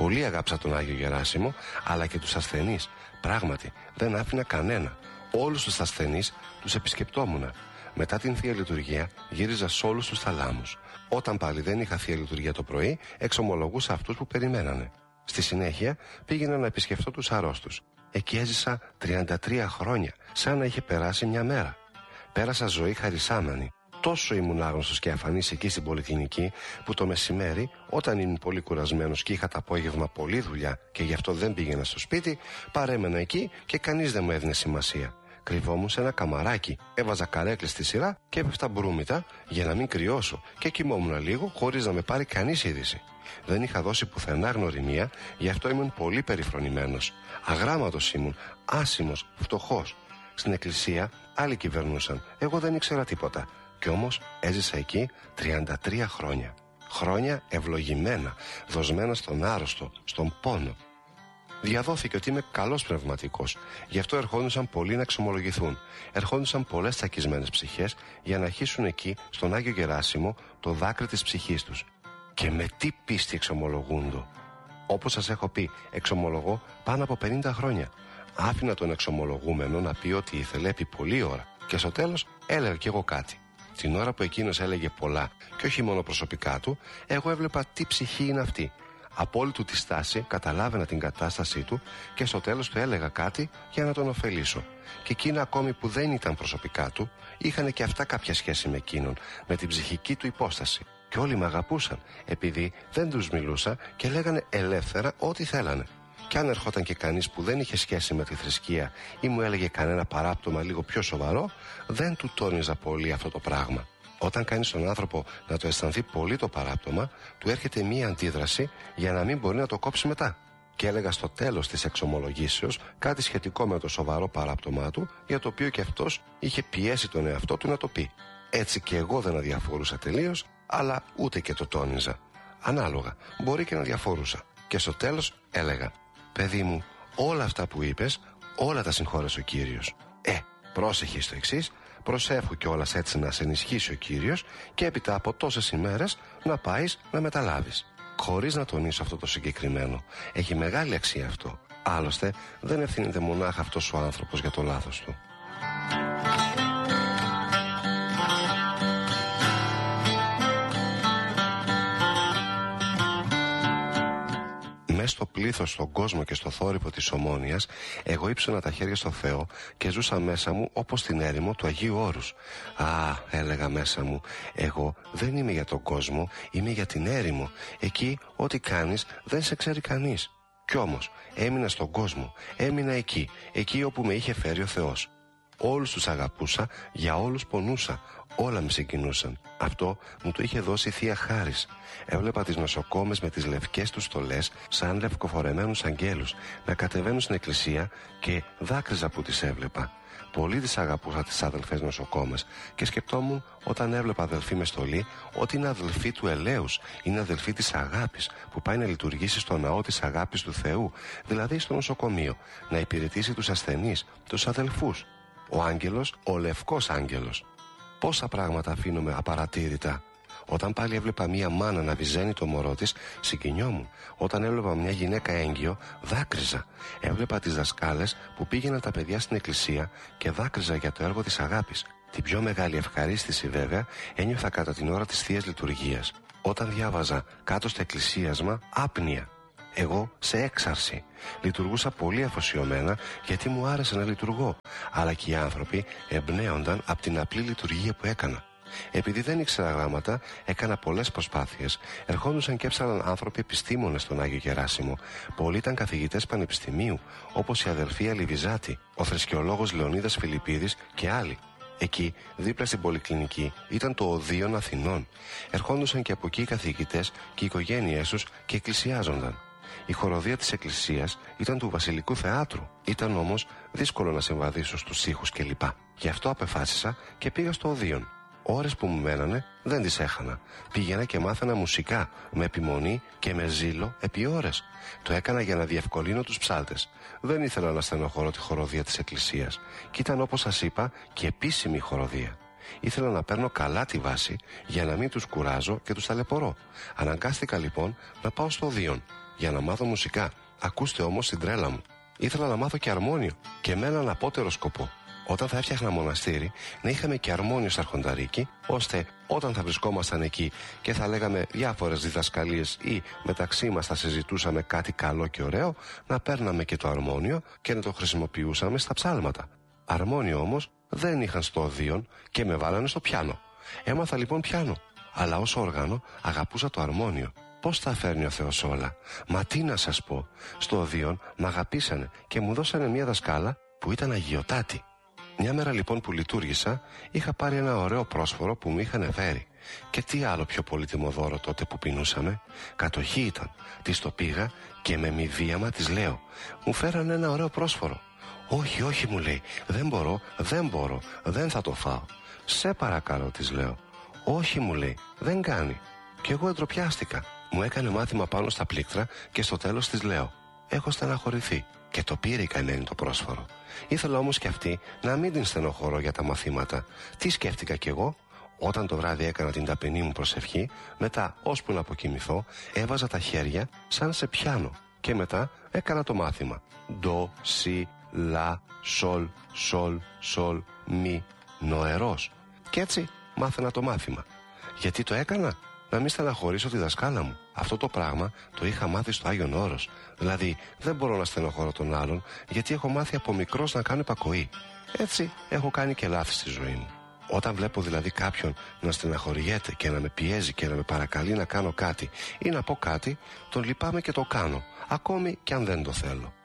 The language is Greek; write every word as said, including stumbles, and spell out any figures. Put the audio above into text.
Πολύ αγάπησα τον Άγιο Γεράσιμο, αλλά και τους ασθενείς. Πράγματι, δεν άφηνα κανένα. Όλους τους ασθενείς τους επισκεπτόμουνα. Μετά την Θεία Λειτουργία γύριζα σε όλους τους θαλάμους. Όταν πάλι δεν είχα Θεία Λειτουργία το πρωί, εξομολογούσα αυτούς που περιμένανε. Στη συνέχεια πήγαινα να επισκεφτώ τους αρρώστους. Εκεί έζησα τριάντα τρία χρόνια, σαν να είχε περάσει μια μέρα. Πέρασα ζωή χαρισάμενη. Τόσο ήμουν άγνωστος και αφανής εκεί στην πολυκλινική, που το μεσημέρι, όταν ήμουν πολύ κουρασμένος και είχα το απόγευμα πολλή δουλειά και γι' αυτό δεν πήγαινα στο σπίτι, παρέμενα εκεί και κανείς δεν μου έδινε σημασία. Κρυβόμουν σε ένα καμαράκι, έβαζα καρέκλες στη σειρά και έπεφτα μπρούμητα για να μην κρυώσω και κοιμόμουν λίγο χωρίς να με πάρει κανείς είδηση. Δεν είχα δώσει πουθενά γνωριμία, γι' αυτό ήμουν πολύ περιφρονημένος. Αγράμματος ήμουν, άσημος, φτωχός. Στην εκκλησία άλλοι κυβερνούσαν, εγώ δεν ήξερα τίποτα. Κι όμως έζησα εκεί τριάντα τρία χρόνια. Χρόνια ευλογημένα, δοσμένα στον άρρωστο, στον πόνο. Διαδόθηκε ότι είμαι καλός πνευματικός, γι' αυτό ερχόντουσαν πολλοί να εξομολογηθούν. Ερχόντουσαν πολλές τσακισμένες ψυχές για να αρχίσουν εκεί, στον Άγιο Γεράσιμο, το δάκρυ της ψυχής τους. Και με τι πίστη εξομολογούντο. Όπως σας έχω πει, εξομολογώ πάνω από πενήντα χρόνια. Άφηνα τον εξομολογούμενο να πει ό,τι ήθελε επί πολλή ώρα και στο τέλος έλεγα κι εγώ κάτι. Την ώρα που εκείνος έλεγε πολλά και όχι μόνο προσωπικά του, εγώ έβλεπα τι ψυχή είναι αυτή. Από όλη του τη στάση καταλάβαινα την κατάστασή του και στο τέλος του έλεγα κάτι για να τον ωφελήσω. Και εκείνα ακόμη που δεν ήταν προσωπικά του, είχαν και αυτά κάποια σχέση με εκείνον, με την ψυχική του υπόσταση. Και όλοι με αγαπούσαν, επειδή δεν τους μιλούσα και λέγανε ελεύθερα ό,τι θέλανε. Κι αν ερχόταν και κανείς που δεν είχε σχέση με τη θρησκεία ή μου έλεγε κανένα παράπτωμα λίγο πιο σοβαρό, δεν του τόνιζα πολύ αυτό το πράγμα. Όταν κάνεις τον άνθρωπο να το αισθανθεί πολύ το παράπτωμα, του έρχεται μία αντίδραση για να μην μπορεί να το κόψει μετά. Και έλεγα στο τέλος της εξομολογήσεως κάτι σχετικό με το σοβαρό παράπτωμά του, για το οποίο και αυτός είχε πιέσει τον εαυτό του να το πει. Έτσι και εγώ δεν αδιαφορούσα τελείως, αλλά ούτε και το τόνιζα. Ανάλογα, μπορεί και να διαφορούσα. Και στο τέλος έλεγα: παιδί μου, όλα αυτά που είπες, όλα τα συγχώρεσε ο Κύριος. Ε, πρόσεχε στο εξής, προσεύχου κιόλας έτσι να σε ενισχύσει ο Κύριος και έπειτα από τόσες ημέρες να πάεις να μεταλάβεις. Χωρίς να τονίσω αυτό το συγκεκριμένο. Έχει μεγάλη αξία αυτό. Άλλωστε, δεν ευθύνεται μονάχα αυτός ο άνθρωπος για το λάθος του. Μέσα στο πλήθος, στον κόσμο και στο θόρυβο της Ομόνοιας, εγώ ύψωνα τα χέρια στο Θεό και ζούσα μέσα μου όπως την έρημο του Αγίου Όρους. Α, έλεγα μέσα μου, εγώ δεν είμαι για τον κόσμο, είμαι για την έρημο. Εκεί ό,τι κάνεις δεν σε ξέρει κανείς. Κι όμως έμεινα στον κόσμο, έμεινα εκεί, εκεί όπου με είχε φέρει ο Θεός. Όλους τους αγαπούσα, για όλους πονούσα, όλα με συγκινούσαν. Αυτό μου το είχε δώσει η Θεία Χάρις. Έβλεπα τις νοσοκόμες με τις λευκές τους στολές, σαν λευκοφορεμένους αγγέλους, να κατεβαίνουν στην εκκλησία και δάκρυζα που τις έβλεπα. Πολύ τις αγαπούσα τις αδελφές νοσοκόμες και σκεπτόμουν όταν έβλεπα αδελφή με στολή ότι είναι αδελφή του ελέους, είναι αδελφή της αγάπης που πάει να λειτουργήσει στο ναό της αγάπης του Θεού, δηλαδή στο νοσοκομείο, να υπηρετήσει τους ασθενείς, τους αδελφούς. Ο άγγελος, ο λευκός άγγελος. Πόσα πράγματα αφήνουμε απαρατήρητα. Όταν πάλι έβλεπα μία μάνα να βυζένει το μωρό της, συγκινιόμουν. Όταν έβλεπα μια γυναίκα έγκυο, δάκρυζα. Έβλεπα τις δασκάλες που πήγαιναν τα παιδιά στην εκκλησία και δάκρυζα για το έργο της αγάπης. Την πιο μεγάλη ευχαρίστηση βέβαια ένιωθα κατά την ώρα της Θείας Λειτουργίας. Όταν διάβαζα κάτω στο εκκλησίασμα άπνοια. Εγώ σε έξαρση. Λειτουργούσα πολύ αφοσιωμένα γιατί μου άρεσε να λειτουργώ, αλλά και οι άνθρωποι εμπνέονταν από την απλή λειτουργία που έκανα. Επειδή δεν ήξερα γράμματα, έκανα πολλές προσπάθειες. Ερχόντουσαν και έψαλαν άνθρωποι επιστήμονες στον Άγιο Γεράσιμο. Πολλοί ήταν καθηγητές πανεπιστημίου, όπως η αδελφή Αλιβιζάτη, ο θρησκεολόγος Λεωνίδας Φιλιππίδης και άλλοι. Εκεί, δίπλα στην πολυκλινική, ήταν το Οδείον Αθηνών. Ερχόντουσαν και από εκεί οι καθηγητές και οι οικογένειές τους και εκκλησιάζονταν. Η χοροδία της εκκλησίας ήταν του Βασιλικού Θεάτρου. Ήταν όμως δύσκολο να συμβαδίσω στους ήχους κλπ. Γι' αυτό απεφάσισα και πήγα στο Οδείον. Ώρες που μου μένανε δεν τις έχανα. Πήγαινα και μάθαινα μουσικά, με επιμονή και με ζήλο επί ώρες. Το έκανα για να διευκολύνω τους ψάλτες. Δεν ήθελα να στενοχωρώ τη χοροδία της εκκλησίας. Και ήταν, όπως σας είπα, και επίσημη χοροδία. Ήθελα να παίρνω καλά τη βάση για να μην τους κουράζω και τους ταλαιπωρώ. Αναγκάστηκα λοιπόν να πάω στο Οδείον. για να μάθω μουσικά. Ακούστε όμως την τρέλα μου. Ήθελα να μάθω και αρμόνιο και με έναν απότερο σκοπό. Όταν θα έφτιαχνα μοναστήρι, να είχαμε και αρμόνιο στα Αρχονταρίκη, ώστε όταν θα βρισκόμασταν εκεί και θα λέγαμε διάφορες διδασκαλίες ή μεταξύ μας θα συζητούσαμε κάτι καλό και ωραίο, να παίρναμε και το αρμόνιο και να το χρησιμοποιούσαμε στα ψάλματα. Αρμόνιο όμως δεν είχαν στο οδείον και με βάλανε στο πιάνο. Έμαθα λοιπόν πιάνο, αλλά ως όργανο αγαπούσα το αρμόνιο. Πώς τα φέρνει ο Θεός όλα? Μα τι να σας πω, στο οδείον μ' αγαπήσανε και μου δώσανε μια δασκάλα που ήταν αγιοτάτη. Μια μέρα λοιπόν που λειτουργήσα, είχα πάρει ένα ωραίο πρόσφορο που μου είχαν φέρει. Και τι άλλο πιο πολύτιμο δώρο τότε που πεινούσαμε? Κατοχή ήταν. Της το πήγα και με μηδίαμα της λέω: μου φέρανε ένα ωραίο πρόσφορο. Όχι, όχι, μου λέει, δεν μπορώ, δεν μπορώ, δεν θα το φάω. Σε παρακαλώ, της λέω. Όχι, μου λέει, δεν κάνει. Και εγώ εντροπιάστηκα. Μου έκανε μάθημα πάνω στα πλήκτρα και στο τέλος της λέω: έχω στεναχωρηθεί. Και το πήρε η καημένη το πρόσφορο. Ήθελα όμως και αυτή να μην την στενοχωρώ για τα μαθήματα. Τι σκέφτηκα κι εγώ? Όταν το βράδυ έκανα την ταπεινή μου προσευχή, μετά ώσπου να αποκοιμηθώ, έβαζα τα χέρια σαν σε πιάνο και μετά έκανα το μάθημα. Ντο, σι, λα, σολ, σολ, σολ, μι, νοερός. Και έτσι μάθαινα το μάθημα. Γιατί το έκανα? Να μην στεναχωρήσω τη δασκάλα μου. Αυτό το πράγμα το είχα μάθει στο Άγιον Όρος. Δηλαδή δεν μπορώ να στενοχωρώ τον άλλον, γιατί έχω μάθει από μικρός να κάνω υπακοή. Έτσι έχω κάνει και λάθη στη ζωή μου. Όταν βλέπω δηλαδή κάποιον να στεναχωριέται και να με πιέζει και να με παρακαλεί να κάνω κάτι ή να πω κάτι, τον λυπάμαι και το κάνω, ακόμη και αν δεν το θέλω.